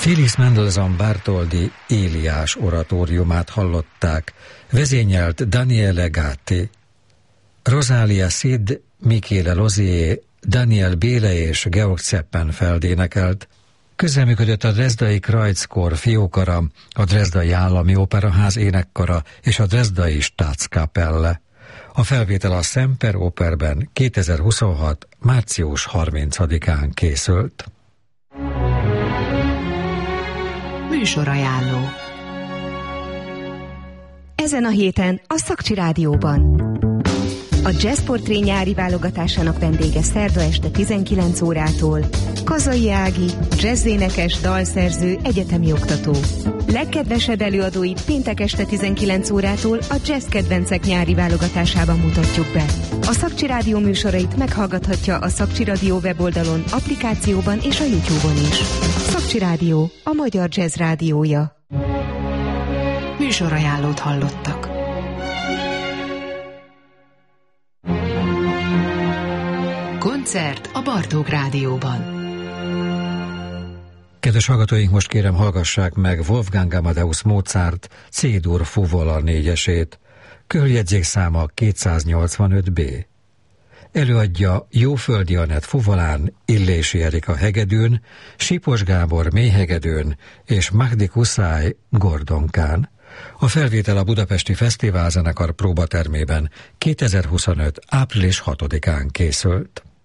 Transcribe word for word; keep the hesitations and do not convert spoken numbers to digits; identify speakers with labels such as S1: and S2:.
S1: Felix Mendelssohn Bartholdy Éliás oratóriumát hallották, vezényelt Daniele Gatti. Rosalia Cid, Michele Lozier, Daniel Béle és Georg Zeppenfeld énekelt. Közreműködött a Dresdai Kreuzchor fiókara, a Dresdai Állami Operaház énekkara és a Dresdai Staatskapelle. A felvétel a Semper Operben kétezer-huszonhat. március harmincadikán készült.
S2: Műsorajánló. Ezen a héten a Szakcsi Rádióban. A Jazzportré nyári válogatásának vendége szerda este tizenkilenc órától Kazai Ági, jazzénekes, dalszerző, egyetemi oktató. Legkedvesebb előadóit péntek este tizenkilenc órától a Jazz Kedvencek nyári válogatásában mutatjuk be. A Szakcsi Rádió műsorait meghallgathatja a Szakcsi Rádió weboldalon, applikációban és a YouTube-on is. Szakcsi Rádió, a magyar jazz rádiója. Műsorajánlót hallottak. Koncert a Bartók Rádióban.
S1: Kedves hallgatóink, most kérem hallgassák meg Wolfgang Amadeus Mozart C-dur fuvola négyesét, körjegyzék száma kétszáznyolcvanöt B. Előadja Jóföldi Anett fuvolán, Illési Erika hegedűn, Sipos Gábor mélyhegedűn és Mahdi Kuszály gordonkán. A felvétel a Budapesti Fesztiválzenekar próbatermében kétezer-huszonöt. április hatodikán készült.